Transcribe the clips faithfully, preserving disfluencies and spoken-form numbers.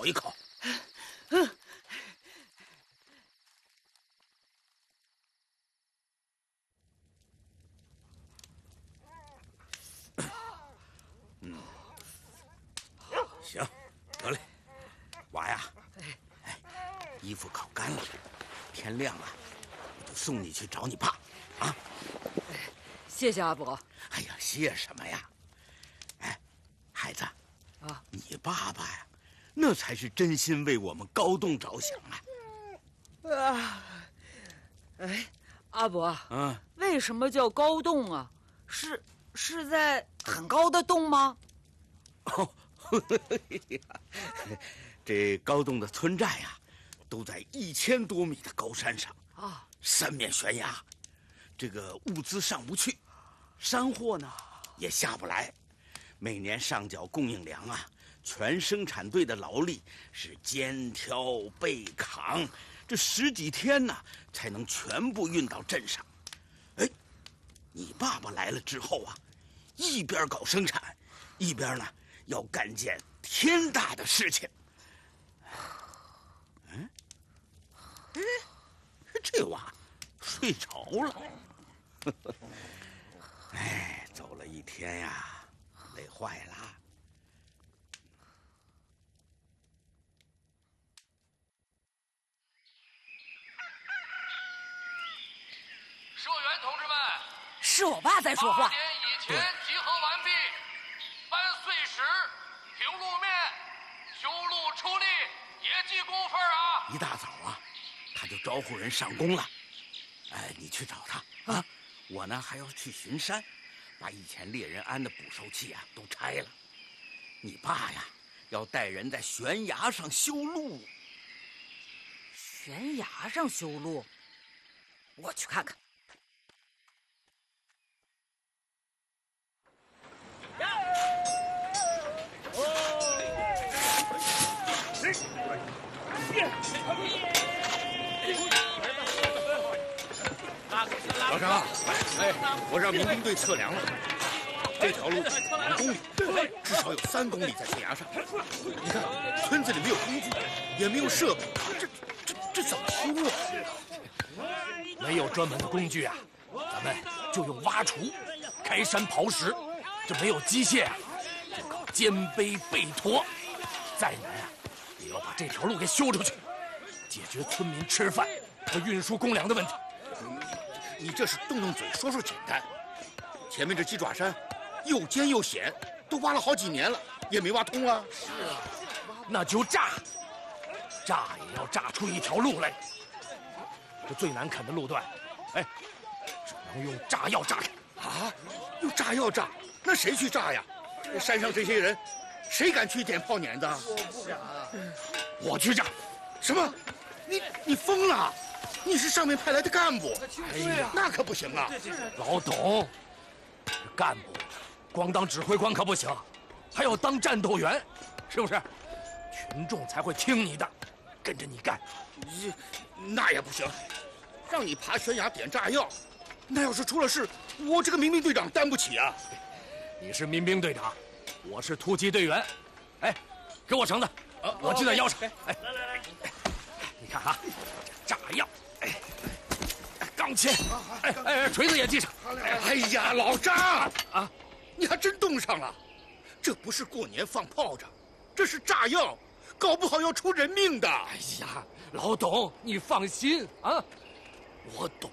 咬一口。 嗯。 嗯，行，得嘞，娃呀，哎，衣服烤干了，天亮了，我就送你去找你爸，啊。 谢谢阿伯。 哎呀，谢什么呀？哎，孩子， 啊， 你爸爸呀，那才是真心为我们高栋着想啊！ 啊，哎，阿伯， 嗯， 为什么叫高栋啊？是是在很高的洞吗？ 哦，这高栋的村寨呀，都在一千多米的高山上啊， 三面悬崖，这个物资上不去。山货呢也下不来，每年上缴供应粮啊，全生产队的劳力是肩挑背扛，这十几天呢才能全部运到镇上。哎，你爸爸来了之后啊，一边搞生产，一边呢要干件天大的事情。嗯，哎，这娃睡着了。哎，走了一天呀，累坏了。 社员同志们， 是我爸在说话。 八点以前集合完毕，搬碎石、平路面、修路出力，也记工分啊！ 一大早啊，他就招呼人上工了。哎，你去找他啊！我呢还要去巡山，把以前猎人安的捕兽器啊都拆了。你爸呀，要带人在悬崖上修路。 悬崖上修路，我去看看。 老张啊，哎，我让民兵队测量了，这条路五公里，至少有三公里在悬崖上。你看，村子里没有工具，也没有设备，这这这怎么修啊？ 没有专门的工具啊，咱们就用挖锄、开山刨石。这没有机械啊，就靠肩背背驮。再难啊，也要把这条路给修出去，解决村民吃饭和运输公粮的问题。 你这是动动嘴说说简单，前面这鸡爪山又尖又险，都挖了好几年了，也没挖通啊。 是啊，那就炸，炸也要炸出一条路来。这最难啃的路段，哎，只能用炸药炸开。 啊，用炸药炸？那谁去炸呀？山上这些人，谁敢去点炮碾子？ 我不敢。我去炸。 什么？你你疯了？你是上面派来的干部， 哎呀， 那可不行啊！ 老董，干部光当指挥官可不行，还要当战斗员，是不是？群众才会听你的，跟着你干。 你那也不行，让你爬悬崖点炸药，那要是出了事，我这个民兵队长担不起啊！ 你是民兵队长，我是突击队员。哎，给我绳子， 啊、 我系在腰上。哎，来来来，你看啊，炸药。哎，钢钎，哎哎，锤子也系上。 哎呀，老张啊，你还真冻上了。这不是过年放炮仗，这是炸药，搞不好要出人命的。 哎呀，老董，你放心啊，我懂。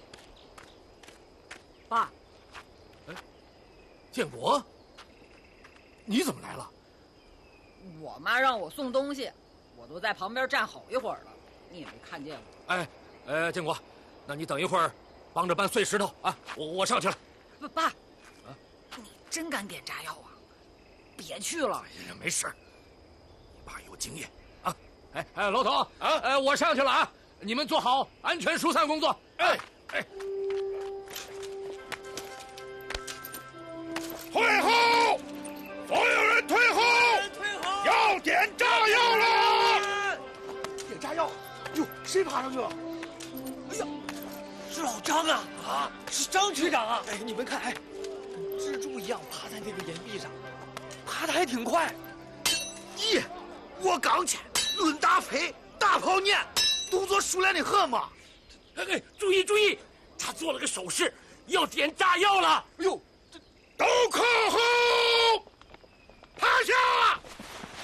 爸， 哎，建国，你怎么来了？ 我妈让我送东西，我都在旁边站好一会儿了，你也没看见我。 哎。呃，建国，那你等一会儿，帮着搬碎石头啊！我我上去了。 不，爸，啊，你真敢点炸药啊？别去了。 哎呀，没事，你爸有经验啊！哎哎，老董啊，哎，我上去了啊！你们做好安全疏散工作。哎哎， 退后！所有人退后！ 退后！ 要点炸药了！ 点炸药！哟，谁爬上去了？ 哎呀，是老张啊！啊，是张局长啊！哎，你们看，哎，蜘蛛一样爬在那个岩壁上，爬得还挺快。 耶， 我刚才论大飞，大炮撵，动作熟练的很嘛。 哎哎，注意注意，他做了个手势，要点炸药了。 哎呦，都快